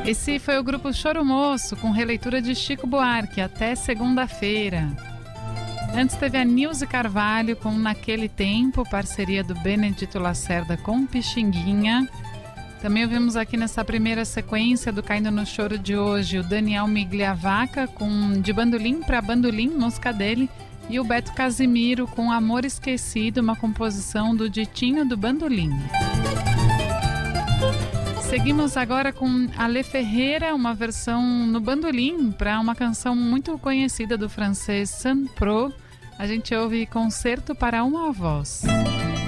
Esse foi o grupo Choro Moço, com releitura de Chico Buarque, Até Segunda-feira. Antes teve a Nilce Carvalho com Naquele Tempo, parceria do Benedito Lacerda com Pixinguinha. Também ouvimos aqui nessa primeira sequência do Caindo no Choro de hoje o Daniel Migliavaca com De Bandolim para Bandolim, música dele, e o Beto Casimiro com Amor Esquecido, uma composição do Ditinho do Bandolim. Seguimos agora com Alê Ferreira, uma versão no bandolim para uma canção muito conhecida do francês Saint-Preux. A gente ouve Concerto para uma Voz.